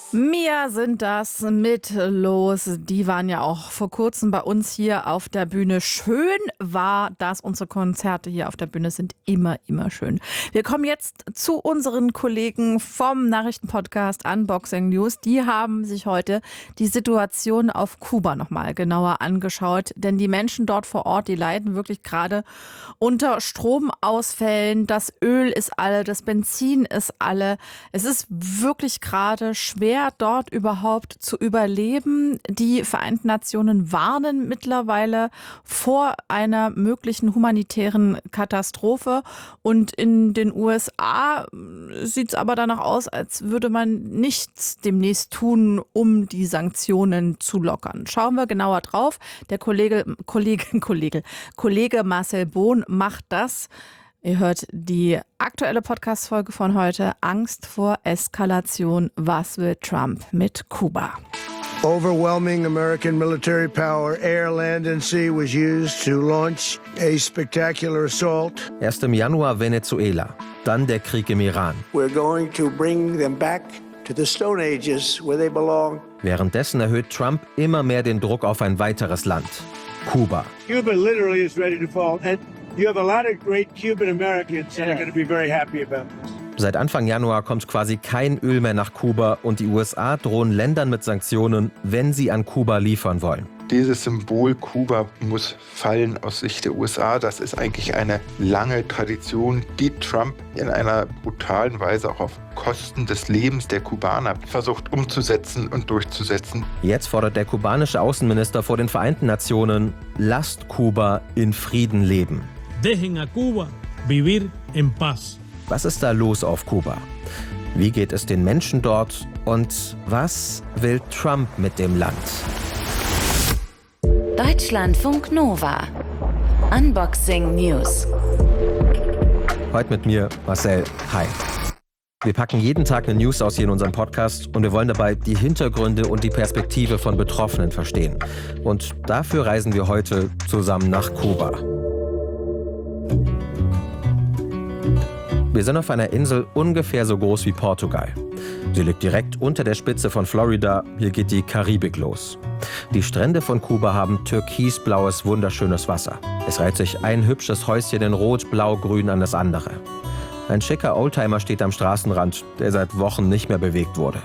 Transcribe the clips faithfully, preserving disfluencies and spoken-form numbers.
Mia sind das mit Los. Die waren ja auch vor kurzem bei uns hier auf der Bühne. Schön war das. Unsere Konzerte hier auf der Bühne sind immer, immer schön. Wir kommen jetzt zu unseren Kollegen vom Nachrichtenpodcast Unboxing News. Die haben sich heute die Situation auf Kuba nochmal genauer angeschaut. Denn die Menschen dort vor Ort, die leiden wirklich gerade unter Stromausfällen. Das Öl ist alle, das Benzin ist alle. Es ist wirklich gerade schwer, dort überhaupt zu überleben. Die Vereinten Nationen warnen mittlerweile vor einer möglichen humanitären Katastrophe. Und in den U S A sieht es aber danach aus, als würde man nichts demnächst tun, um die Sanktionen zu lockern. Schauen wir genauer drauf. Der Kollege, Kollege, Kollege, Kollege Marcel Bohn macht das. Ihr hört die aktuelle Podcast-Folge von heute, Angst vor Eskalation. Was will Trump mit Kuba? Overwhelming American military power, air, land and sea was used to launch a spectacular assault. Erst im Januar Venezuela, dann der Krieg im Iran. We're going to bring them back to the Stone Ages where they belong. Währenddessen erhöht Trump immer mehr den Druck auf ein weiteres Land, Kuba. Cuba literally is ready to fall. And you have a lot of great Cuban Americans that are going to be very happy about this. Seit Anfang Januar kommt quasi kein Öl mehr nach Kuba und die U S A drohen Ländern mit Sanktionen, wenn sie an Kuba liefern wollen. Dieses Symbol Kuba muss fallen aus Sicht der U S A. Das ist eigentlich eine lange Tradition, die Trump in einer brutalen Weise auch auf Kosten des Lebens der Kubaner versucht umzusetzen und durchzusetzen. Jetzt fordert der kubanische Außenminister vor den Vereinten Nationen, lasst Kuba in Frieden leben. Dejen a Cuba vivir en paz. Was ist da los auf Kuba? Wie geht es den Menschen dort? Und was will Trump mit dem Land? Deutschlandfunk Nova. Unboxing News. Heute mit mir, Marcel. Hi. Wir packen jeden Tag eine News aus hier in unserem Podcast und wir wollen dabei die Hintergründe und die Perspektive von Betroffenen verstehen. Und dafür reisen wir heute zusammen nach Kuba. Wir sind auf einer Insel ungefähr so groß wie Portugal. Sie liegt direkt unter der Spitze von Florida. Hier geht die Karibik los. Die Strände von Kuba haben türkisblaues, wunderschönes Wasser. Es reiht sich ein hübsches Häuschen in Rot, Blau, Grün an das andere. Ein schicker Oldtimer steht am Straßenrand, der seit Wochen nicht mehr bewegt wurde.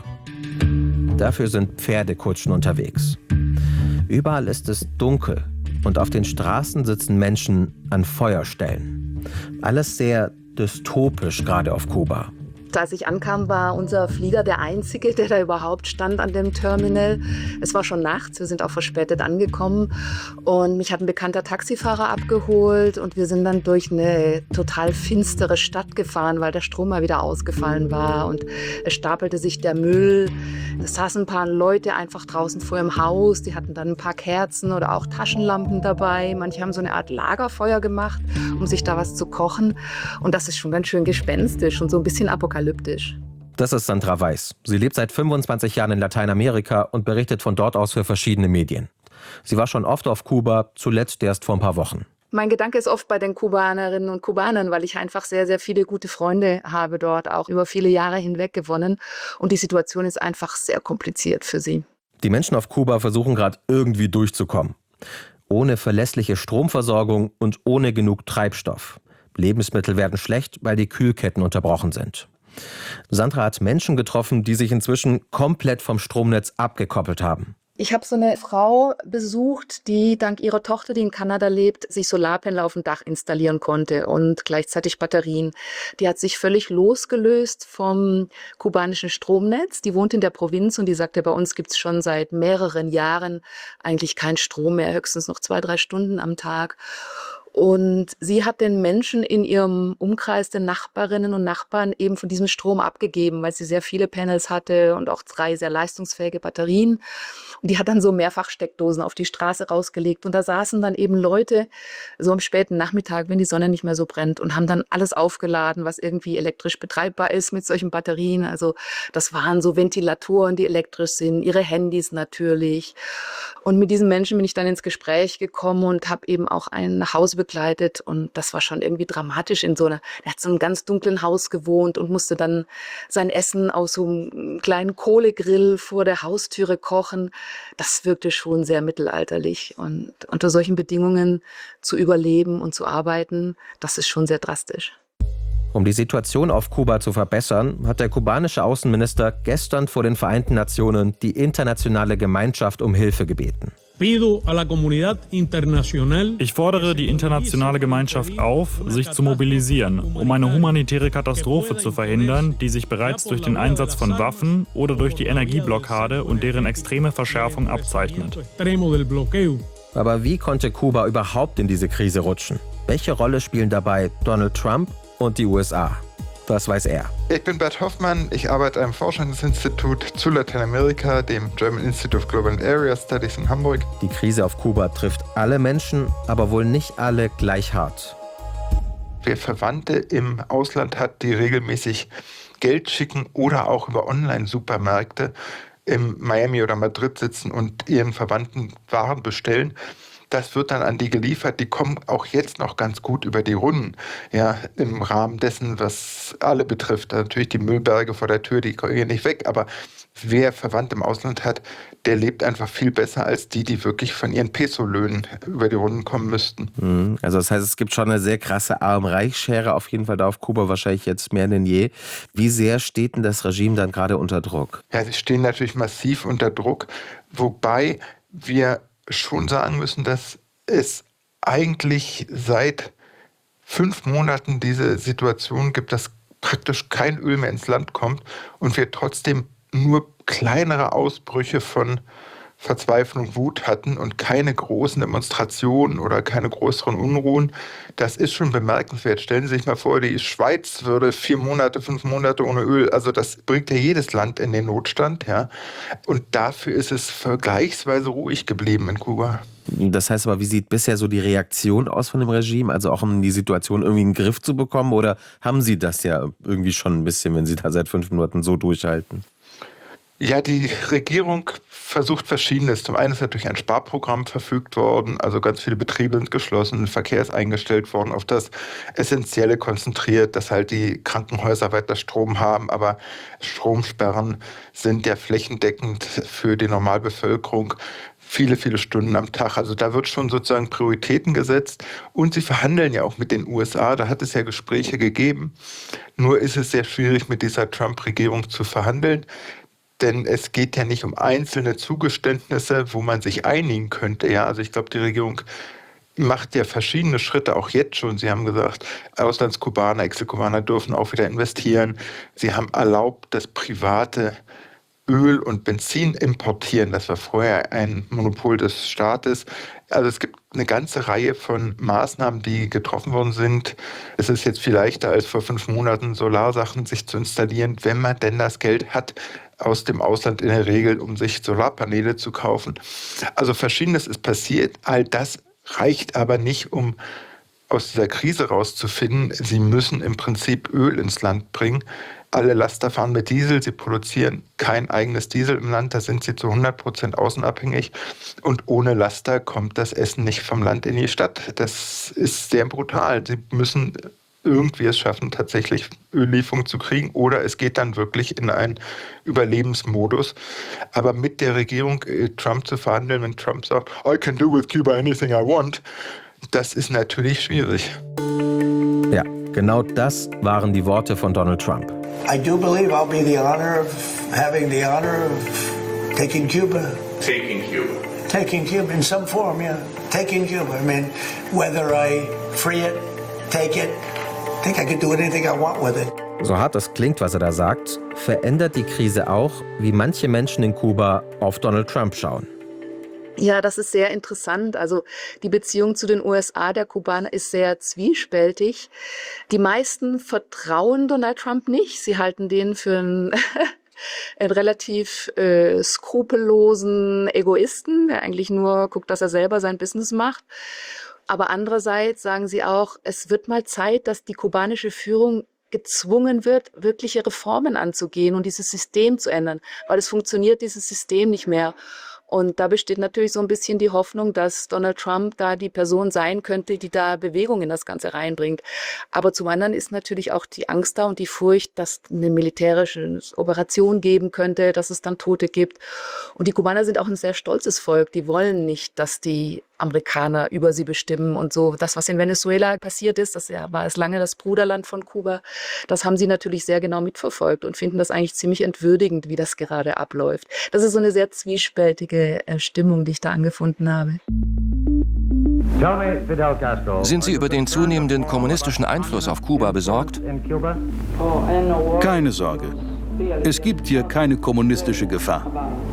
Dafür sind Pferdekutschen unterwegs. Überall ist es dunkel und auf den Straßen sitzen Menschen an Feuerstellen. Alles sehr dystopisch, gerade auf Kuba. Als ich ankam, war unser Flieger der einzige, der da überhaupt stand an dem Terminal. Es war schon nachts, wir sind auch verspätet angekommen und mich hat ein bekannter Taxifahrer abgeholt und wir sind dann durch eine total finstere Stadt gefahren, weil der Strom mal wieder ausgefallen war und es stapelte sich der Müll. Es saßen ein paar Leute einfach draußen vor ihrem Haus, die hatten dann ein paar Kerzen oder auch Taschenlampen dabei. Manche haben so eine Art Lagerfeuer gemacht, um sich da was zu kochen und das ist schon ganz schön gespenstisch und so ein bisschen apokalyptisch. Das ist Sandra Weiß. Sie lebt seit fünfundzwanzig Jahren in Lateinamerika und berichtet von dort aus für verschiedene Medien. Sie war schon oft auf Kuba, zuletzt erst vor ein paar Wochen. Mein Gedanke ist oft bei den Kubanerinnen und Kubanern, weil ich einfach sehr, sehr viele gute Freunde habe dort, auch über viele Jahre hinweg gewonnen. Und die Situation ist einfach sehr kompliziert für sie. Die Menschen auf Kuba versuchen gerade irgendwie durchzukommen. Ohne verlässliche Stromversorgung und ohne genug Treibstoff. Lebensmittel werden schlecht, weil die Kühlketten unterbrochen sind. Sandra hat Menschen getroffen, die sich inzwischen komplett vom Stromnetz abgekoppelt haben. Ich habe so eine Frau besucht, die dank ihrer Tochter, die in Kanada lebt, sich Solarpanel auf dem Dach installieren konnte und gleichzeitig Batterien. Die hat sich völlig losgelöst vom kubanischen Stromnetz. Die wohnt in der Provinz und die sagte, bei uns gibt es schon seit mehreren Jahren eigentlich keinen Strom mehr, höchstens noch zwei, drei Stunden am Tag. Und sie hat den Menschen in ihrem Umkreis, den Nachbarinnen und Nachbarn, eben von diesem Strom abgegeben, weil sie sehr viele Panels hatte und auch drei sehr leistungsfähige Batterien. Und die hat dann so Mehrfachsteckdosen auf die Straße rausgelegt. Und da saßen dann eben Leute so am späten Nachmittag, wenn die Sonne nicht mehr so brennt, und haben dann alles aufgeladen, was irgendwie elektrisch betreibbar ist mit solchen Batterien. Also das waren so Ventilatoren, die elektrisch sind, ihre Handys natürlich. Und mit diesen Menschen bin ich dann ins Gespräch gekommen und habe eben auch ein Haus begleitet und das war schon irgendwie dramatisch in so einer, er hat so einem ganz dunklen Haus gewohnt und musste dann sein Essen aus so einem kleinen Kohlegrill vor der Haustüre kochen. Das wirkte schon sehr mittelalterlich und unter solchen Bedingungen zu überleben und zu arbeiten, das ist schon sehr drastisch. Um die Situation auf Kuba zu verbessern, hat der kubanische Außenminister gestern vor den Vereinten Nationen die internationale Gemeinschaft um Hilfe gebeten. Ich fordere die internationale Gemeinschaft auf, sich zu mobilisieren, um eine humanitäre Katastrophe zu verhindern, die sich bereits durch den Einsatz von Waffen oder durch die Energieblockade und deren extreme Verschärfung abzeichnet. Aber wie konnte Kuba überhaupt in diese Krise rutschen? Welche Rolle spielen dabei Donald Trump und die U S A? Was weiß er? Ich bin Bert Hoffmann, ich arbeite am Forschungsinstitut zu Lateinamerika, dem German Institute of Global and Area Studies in Hamburg. Die Krise auf Kuba trifft alle Menschen, aber wohl nicht alle gleich hart. Wer Verwandte im Ausland hat, die regelmäßig Geld schicken oder auch über Online-Supermärkte in Miami oder Madrid sitzen und ihren Verwandten Waren bestellen, das wird dann an die geliefert. Die kommen auch jetzt noch ganz gut über die Runden. Ja, im Rahmen dessen, was alle betrifft. Natürlich die Müllberge vor der Tür, die gehen nicht weg. Aber wer Verwandte im Ausland hat, der lebt einfach viel besser als die, die wirklich von ihren Peso-Löhnen über die Runden kommen müssten. Also das heißt, es gibt schon eine sehr krasse Arm-Reich-Schere auf jeden Fall da auf Kuba, wahrscheinlich jetzt mehr denn je. Wie sehr steht denn das Regime dann gerade unter Druck? Ja, sie stehen natürlich massiv unter Druck. Wobei wir schon sagen müssen, dass es eigentlich seit fünf Monaten diese Situation gibt, dass praktisch kein Öl mehr ins Land kommt und wir trotzdem nur kleinere Ausbrüche von Verzweiflung, Wut hatten und keine großen Demonstrationen oder keine größeren Unruhen. Das ist schon bemerkenswert. Stellen Sie sich mal vor, die Schweiz würde vier Monate, fünf Monate ohne Öl, also das bringt ja jedes Land in den Notstand. Ja. Und dafür ist es vergleichsweise ruhig geblieben in Kuba. Das heißt aber, wie sieht bisher so die Reaktion aus von dem Regime? Also auch um die Situation irgendwie in den Griff zu bekommen? Oder haben Sie das ja irgendwie schon ein bisschen, wenn Sie da seit fünf Monaten so durchhalten? Ja, die Regierung versucht Verschiedenes. Zum einen ist natürlich ein Sparprogramm verfügt worden, also ganz viele Betriebe sind geschlossen, Verkehr ist eingestellt worden, auf das Essentielle konzentriert, dass halt die Krankenhäuser weiter Strom haben, aber Stromsperren sind ja flächendeckend für die Normalbevölkerung viele, viele Stunden am Tag. Also da wird schon sozusagen Prioritäten gesetzt und sie verhandeln ja auch mit den U S A, da hat es ja Gespräche gegeben. Nur ist es sehr schwierig, mit dieser Trump-Regierung zu verhandeln. Denn es geht ja nicht um einzelne Zugeständnisse, wo man sich einigen könnte. Ja, also ich glaube, die Regierung macht ja verschiedene Schritte, auch jetzt schon. Sie haben gesagt, Auslandskubaner, Exilkubaner dürfen auch wieder investieren. Sie haben erlaubt, dass private Öl und Benzin importieren. Das war vorher ein Monopol des Staates. Also es gibt eine ganze Reihe von Maßnahmen, die getroffen worden sind. Es ist jetzt viel leichter als vor fünf Monaten, Solarsachen sich zu installieren, wenn man denn das Geld hat aus dem Ausland in der Regel, um sich Solarpaneele zu kaufen. Also Verschiedenes ist passiert. All das reicht aber nicht, um aus dieser Krise rauszufinden. Sie müssen im Prinzip Öl ins Land bringen. Alle Laster fahren mit Diesel, sie produzieren kein eigenes Diesel im Land, da sind sie zu hundert Prozent außenabhängig. Und ohne Laster kommt das Essen nicht vom Land in die Stadt. Das ist sehr brutal. Sie müssen irgendwie es schaffen, tatsächlich Öllieferung zu kriegen, oder es geht dann wirklich in einen Überlebensmodus. Aber mit der Regierung Trump zu verhandeln, wenn Trump sagt, I can do with Cuba anything I want, das ist natürlich schwierig. Ja, genau das waren die Worte von Donald Trump. I do believe I'll be the honor of having the honor of taking Cuba. Taking Cuba. Taking Cuba in some form, yeah. Taking Cuba. I mean, whether I free it, take it, I think I can do anything I want with it. So hart das klingt, was er da sagt, verändert die Krise auch, wie manche Menschen in Kuba auf Donald Trump schauen. Ja, das ist sehr interessant. Also die Beziehung zu den U S A der Kubaner ist sehr zwiespältig. Die meisten vertrauen Donald Trump nicht. Sie halten den für einen, einen relativ äh, skrupellosen Egoisten, der eigentlich nur guckt, dass er selber sein Business macht. Aber andererseits sagen sie auch, es wird mal Zeit, dass die kubanische Führung gezwungen wird, wirkliche Reformen anzugehen und dieses System zu ändern, weil es funktioniert, dieses System nicht mehr. Und da besteht natürlich so ein bisschen die Hoffnung, dass Donald Trump da die Person sein könnte, die da Bewegung in das Ganze reinbringt. Aber zum anderen ist natürlich auch die Angst da und die Furcht, dass eine militärische Operation geben könnte, dass es dann Tote gibt. Und die Kubaner sind auch ein sehr stolzes Volk. Die wollen nicht, dass die Amerikaner über sie bestimmen und so. Das, was in Venezuela passiert ist, das war es lange das Bruderland von Kuba, das haben sie natürlich sehr genau mitverfolgt und finden das eigentlich ziemlich entwürdigend, wie das gerade abläuft. Das ist so eine sehr zwiespältige äh, Stimmung, die ich da angefunden habe. Sind Sie über den zunehmenden kommunistischen Einfluss auf Kuba besorgt? Keine Sorge. Es gibt hier keine kommunistische Gefahr.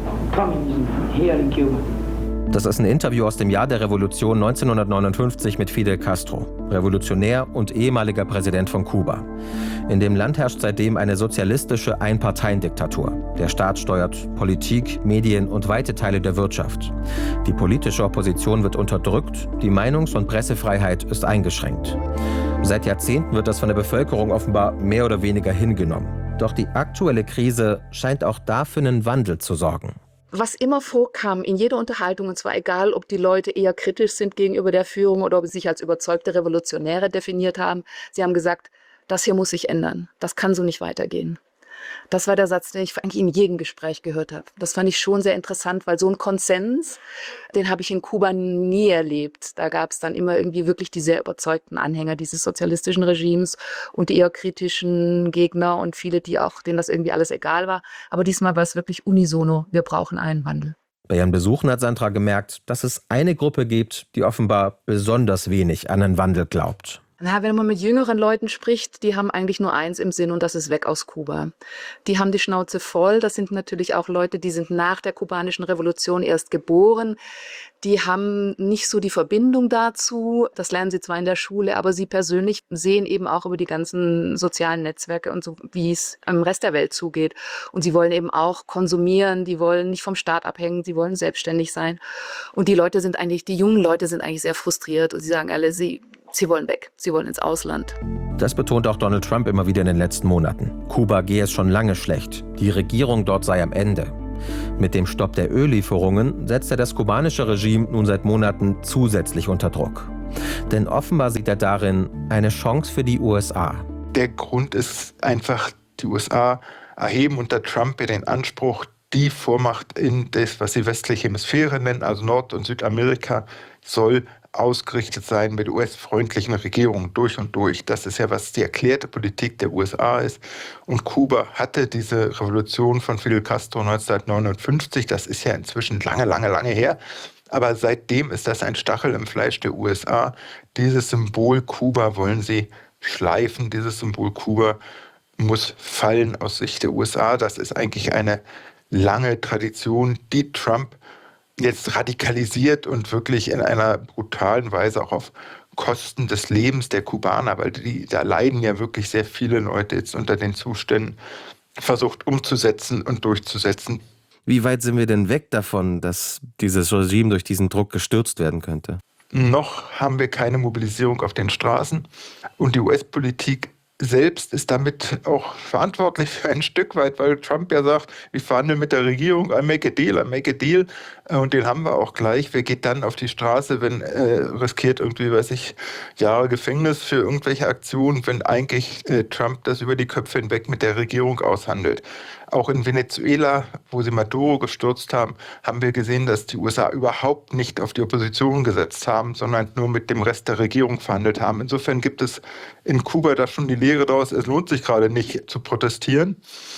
Das ist ein Interview aus dem Jahr der Revolution neunzehnhundertneunundfünfzig mit Fidel Castro, Revolutionär und ehemaliger Präsident von Kuba. In dem Land herrscht seitdem eine sozialistische Einparteiendiktatur. Der Staat steuert Politik, Medien und weite Teile der Wirtschaft. Die politische Opposition wird unterdrückt, die Meinungs- und Pressefreiheit ist eingeschränkt. Seit Jahrzehnten wird das von der Bevölkerung offenbar mehr oder weniger hingenommen. Doch die aktuelle Krise scheint auch dafür einen Wandel zu sorgen. Was immer vorkam in jeder Unterhaltung, und zwar egal, ob die Leute eher kritisch sind gegenüber der Führung oder ob sie sich als überzeugte Revolutionäre definiert haben, sie haben gesagt, das hier muss sich ändern, das kann so nicht weitergehen. Das war der Satz, den ich eigentlich in jedem Gespräch gehört habe. Das fand ich schon sehr interessant, weil so ein Konsens, den habe ich in Kuba nie erlebt. Da gab es dann immer irgendwie wirklich die sehr überzeugten Anhänger dieses sozialistischen Regimes und die eher kritischen Gegner und viele, die auch, denen das irgendwie alles egal war. Aber diesmal war es wirklich unisono, wir brauchen einen Wandel. Bei ihren Besuchen hat Sandra gemerkt, dass es eine Gruppe gibt, die offenbar besonders wenig an einen Wandel glaubt. Na, wenn man mit jüngeren Leuten spricht, die haben eigentlich nur eins im Sinn und das ist weg aus Kuba. Die haben die Schnauze voll. Das sind natürlich auch Leute, die sind nach der kubanischen Revolution erst geboren. Die haben nicht so die Verbindung dazu. Das lernen sie zwar in der Schule, aber sie persönlich sehen eben auch über die ganzen sozialen Netzwerke und so, wie es im Rest der Welt zugeht. Und sie wollen eben auch konsumieren. Die wollen nicht vom Staat abhängen. Sie wollen selbstständig sein. Und die Leute sind eigentlich, die jungen Leute sind eigentlich sehr frustriert und sie sagen alle, sie Sie wollen weg, sie wollen ins Ausland. Das betont auch Donald Trump immer wieder in den letzten Monaten. Kuba gehe es schon lange schlecht. Die Regierung dort sei am Ende. Mit dem Stopp der Öllieferungen setzt er das kubanische Regime nun seit Monaten zusätzlich unter Druck. Denn offenbar sieht er darin eine Chance für die U S A. Der Grund ist einfach, die U S A erheben unter Trump ja den Anspruch, die Vormacht in das, was sie westliche Hemisphäre nennen, also Nord- und Südamerika, soll ausgerichtet sein mit U S-freundlichen Regierungen durch und durch. Das ist ja, was die erklärte Politik der U S A ist. Und Kuba hatte diese Revolution von Fidel Castro neunzehnhundertneunundfünfzig. Das ist ja inzwischen lange, lange, lange her. Aber seitdem ist das ein Stachel im Fleisch der U S A. Dieses Symbol Kuba wollen sie schleifen. Dieses Symbol Kuba muss fallen aus Sicht der U S A. Das ist eigentlich eine lange Tradition, die Trump jetzt radikalisiert und wirklich in einer brutalen Weise auch auf Kosten des Lebens der Kubaner, weil die, da leiden ja wirklich sehr viele Leute jetzt unter den Zuständen, versucht umzusetzen und durchzusetzen. Wie weit sind wir denn weg davon, dass dieses Regime durch diesen Druck gestürzt werden könnte? Noch haben wir keine Mobilisierung auf den Straßen und die U S-Politik selbst ist damit auch verantwortlich für ein Stück weit, weil Trump ja sagt, wir verhandeln mit der Regierung, I make a deal, I make a deal. Und den haben wir auch gleich. Wer geht dann auf die Straße, wenn äh, riskiert irgendwie, weiß ich, Jahre Gefängnis für irgendwelche Aktionen, wenn eigentlich äh, Trump das über die Köpfe hinweg mit der Regierung aushandelt. Auch in Venezuela, wo sie Maduro gestürzt haben, haben wir gesehen, dass die U S A überhaupt nicht auf die Opposition gesetzt haben, sondern nur mit dem Rest der Regierung verhandelt haben. Insofern gibt es in Kuba da schon die Lehre daraus, es lohnt sich gerade nicht zu protestieren.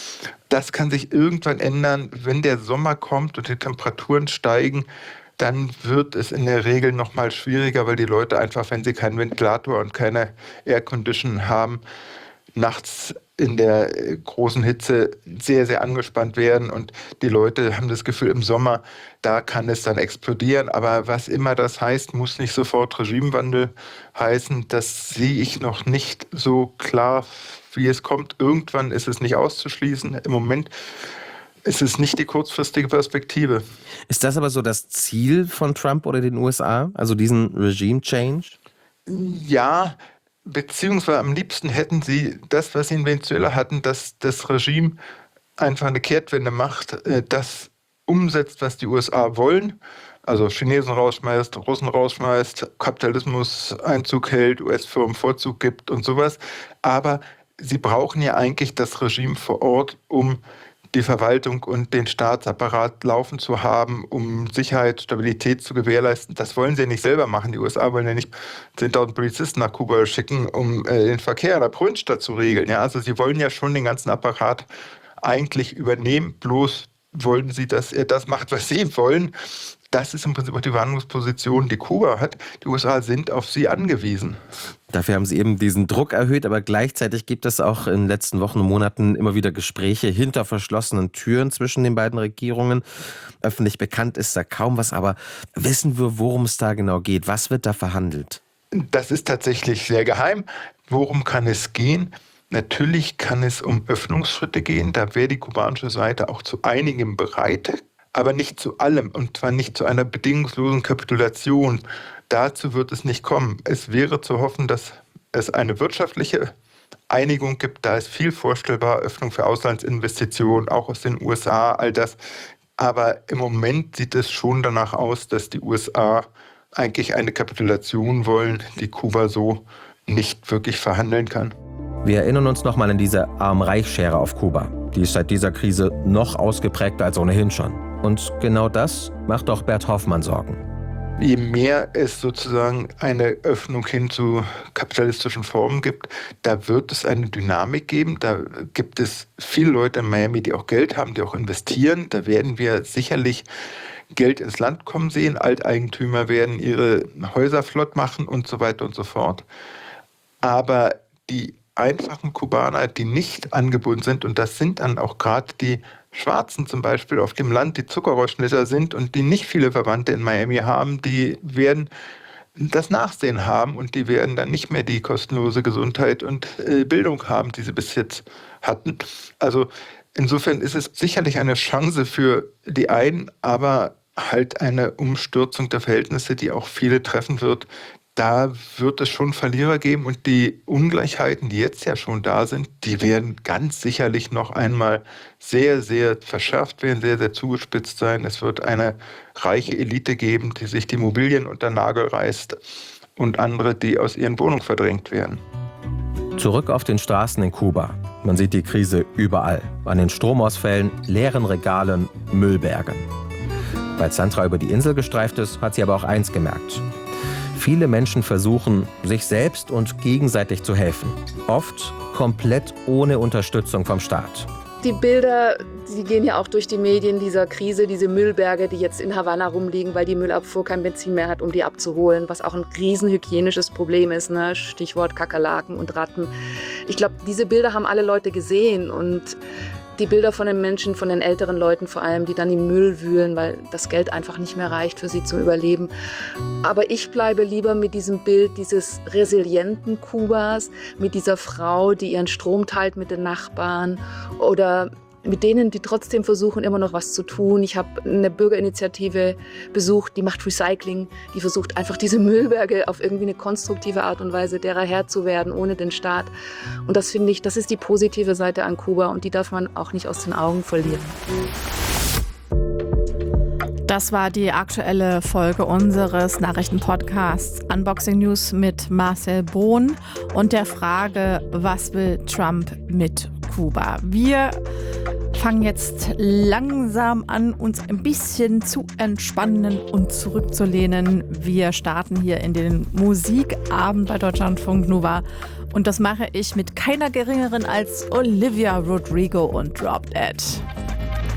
Das kann sich irgendwann ändern, wenn der Sommer kommt und die Temperaturen steigen. Dann wird es in der Regel noch mal schwieriger, weil die Leute einfach, wenn sie keinen Ventilator und keine Aircondition haben, nachts in der großen Hitze sehr, sehr angespannt werden und die Leute haben das Gefühl, im Sommer, da kann es dann explodieren. Aber was immer das heißt, muss nicht sofort Regimewandel heißen. Das sehe ich noch nicht so klar, wie es kommt. Irgendwann ist es nicht auszuschließen. Im Moment ist es nicht die kurzfristige Perspektive. Ist das aber so das Ziel von Trump oder den U S A, also diesen Regime-Change? Ja, beziehungsweise am liebsten hätten sie das, was sie in Venezuela hatten, dass das Regime einfach eine Kehrtwende macht, dass umsetzt, was die U S A wollen, also Chinesen rausschmeißt, Russen rausschmeißt, Kapitalismus Einzug hält, U S-Firmen Vorzug gibt und sowas. Aber sie brauchen ja eigentlich das Regime vor Ort, um die Verwaltung und den Staatsapparat laufen zu haben, um Sicherheit, Stabilität zu gewährleisten. Das wollen sie ja nicht selber machen. Die U S A wollen ja nicht zehntausend Polizisten nach Kuba schicken, um äh, den Verkehr in der Provinzstadt zu regeln. Ja, also sie wollen ja schon den ganzen Apparat eigentlich übernehmen, bloß wollen sie, dass er das macht, was sie wollen. Das ist im Prinzip auch die Verhandlungsposition, die Kuba hat. Die U S A sind auf sie angewiesen. Dafür haben sie eben diesen Druck erhöht, aber gleichzeitig gibt es auch in den letzten Wochen und Monaten immer wieder Gespräche hinter verschlossenen Türen zwischen den beiden Regierungen. Öffentlich bekannt ist da kaum was, aber wissen wir, worum es da genau geht? Was wird da verhandelt? Das ist tatsächlich sehr geheim. Worum kann es gehen? Natürlich kann es um Öffnungsschritte gehen. Da wäre die kubanische Seite auch zu einigem bereit. Aber nicht zu allem, und zwar nicht zu einer bedingungslosen Kapitulation. Dazu wird es nicht kommen. Es wäre zu hoffen, dass es eine wirtschaftliche Einigung gibt. Da ist viel vorstellbar, Öffnung für Auslandsinvestitionen, auch aus den U S A, all das. Aber im Moment sieht es schon danach aus, dass die U S A eigentlich eine Kapitulation wollen, die Kuba so nicht wirklich verhandeln kann. Wir erinnern uns nochmal an diese Arm-Reich-Schere auf Kuba. Die ist seit dieser Krise noch ausgeprägter als ohnehin schon. Und genau das macht auch Bert Hoffmann Sorgen. Je mehr es sozusagen eine Öffnung hin zu kapitalistischen Formen gibt, da wird es eine Dynamik geben. Da gibt es viele Leute in Miami, die auch Geld haben, die auch investieren. Da werden wir sicherlich Geld ins Land kommen sehen. Alteigentümer werden ihre Häuser flott machen und so weiter und so fort. Aber die einfachen Kubaner, die nicht angebunden sind, und das sind dann auch gerade die Schwarzen zum Beispiel auf dem Land, die Zuckerrohrschnitter sind und die nicht viele Verwandte in Miami haben, die werden das Nachsehen haben und die werden dann nicht mehr die kostenlose Gesundheit und äh, Bildung haben, die sie bis jetzt hatten. Also insofern ist es sicherlich eine Chance für die einen, aber halt eine Umstürzung der Verhältnisse, die auch viele treffen wird. Da wird es schon Verlierer geben und die Ungleichheiten, die jetzt ja schon da sind, die werden ganz sicherlich noch einmal sehr, sehr verschärft werden, sehr, sehr zugespitzt sein. Es wird eine reiche Elite geben, die sich die Immobilien unter den Nagel reißt und andere, die aus ihren Wohnungen verdrängt werden. Zurück auf den Straßen in Kuba. Man sieht die Krise überall. An den Stromausfällen, leeren Regalen, Müllbergen. Als Sandra über die Insel gestreift ist, hat sie aber auch eins gemerkt. Viele Menschen versuchen, sich selbst und gegenseitig zu helfen. Oft komplett ohne Unterstützung vom Staat. Die Bilder, die gehen ja auch durch die Medien dieser Krise, diese Müllberge, die jetzt in Havanna rumliegen, weil die Müllabfuhr kein Benzin mehr hat, um die abzuholen, was auch ein riesen hygienisches Problem ist, ne? Stichwort Kakerlaken und Ratten. Ich glaube, diese Bilder haben alle Leute gesehen und die Bilder von den Menschen, von den älteren Leuten vor allem, die dann im Müll wühlen, weil das Geld einfach nicht mehr reicht für sie zum Überleben. Aber ich bleibe lieber mit diesem Bild dieses resilienten Kubas, mit dieser Frau, die ihren Strom teilt mit den Nachbarn oder mit denen, die trotzdem versuchen, immer noch was zu tun. Ich habe eine Bürgerinitiative besucht, die macht Recycling, die versucht einfach diese Müllberge auf irgendwie eine konstruktive Art und Weise derer Herr zu werden, ohne den Staat. Und das finde ich, das ist die positive Seite an Kuba und die darf man auch nicht aus den Augen verlieren. Das war die aktuelle Folge unseres Nachrichtenpodcasts Unboxing News mit Marcel Bohn und der Frage, was will Trump mit Kuba? Wir fangen jetzt langsam an, uns ein bisschen zu entspannen und zurückzulehnen. Wir starten hier in den Musikabend bei Deutschlandfunk Nova und das mache ich mit keiner geringeren als Olivia Rodrigo und Drop Dead.